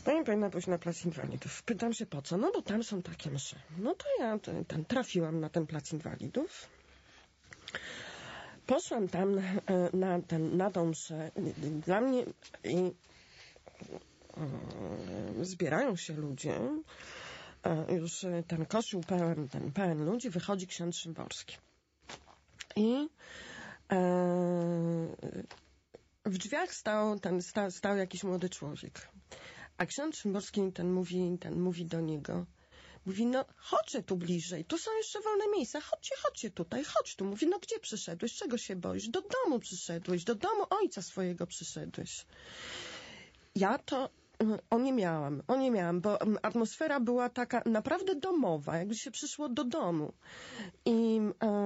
No i powinna pójść na plac inwalidów. Pytam się po co? No bo tam są takie msze. No to ja trafiłam na ten plac inwalidów. Poszłam tam na tą mszę. Dla mnie zbierają się ludzie. Już ten kościół pełen ludzi. Wychodzi ksiądz Szymborski. I w drzwiach stał jakiś młody człowiek. A ksiądz Szymborski mówi do niego. Mówi, no chodźcie tu bliżej, tu są jeszcze wolne miejsca, chodźcie tutaj, chodź tu. Mówi, no gdzie przyszedłeś, czego się boisz? Do domu przyszedłeś, do domu ojca swojego przyszedłeś. Ja to oniemiałam, bo atmosfera była taka naprawdę domowa, jakby się przyszło do domu. I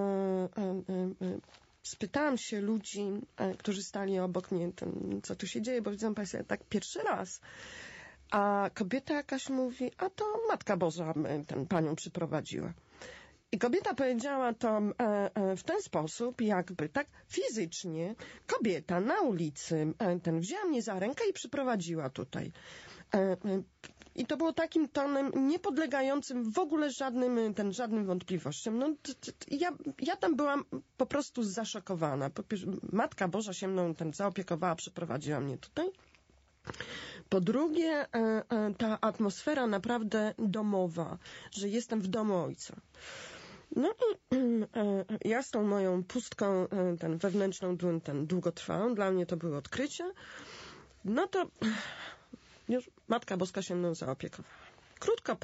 spytałam się ludzi, którzy stali obok mnie, co tu się dzieje, bo widzą Państwo, ja tak pierwszy raz. A kobieta jakaś mówi, a to Matka Boża panią przyprowadziła. I kobieta powiedziała to w ten sposób, jakby tak fizycznie kobieta na ulicy wzięła mnie za rękę i przyprowadziła tutaj. I to było takim tonem niepodlegającym w ogóle żadnym wątpliwościom. No, ja tam byłam po prostu zaszokowana. Po pierwsze, Matka Boża się mną zaopiekowała, przyprowadziła mnie tutaj. Po drugie, ta atmosfera naprawdę domowa, że jestem w domu ojca. No i ja z tą moją pustką, wewnętrzną, długotrwałą, dla mnie to były odkrycia, no to już Matka Boska się mną zaopiekowała. Krótko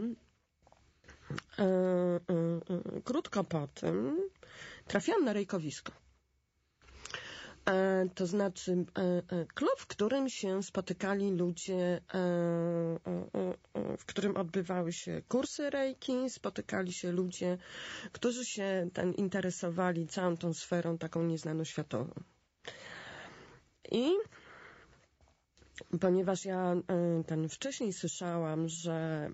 po tym trafiłam na rejkowisko. To znaczy klub, w którym się spotykali ludzie, w którym odbywały się kursy rejki, spotykali się ludzie, którzy się interesowali całą tą sferą taką nieznaną światową. I ponieważ ja wcześniej słyszałam, że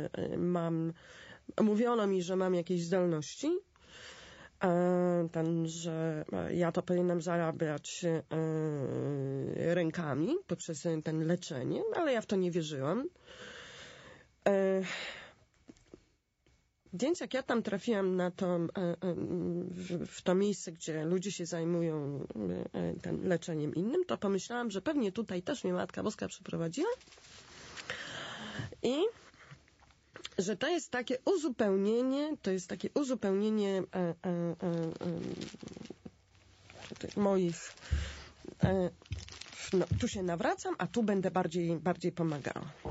mówiono mi, że mam jakieś zdolności, że ja to powinnam zarabiać rękami poprzez leczenie, ale ja w to nie wierzyłam. Więc jak ja tam trafiłam w to miejsce, gdzie ludzie się zajmują leczeniem innym, to pomyślałam, że pewnie tutaj też mnie Matka Boska przyprowadziła i że to jest takie uzupełnienie moich, no, tu się nawracam, a tu będę bardziej pomagała.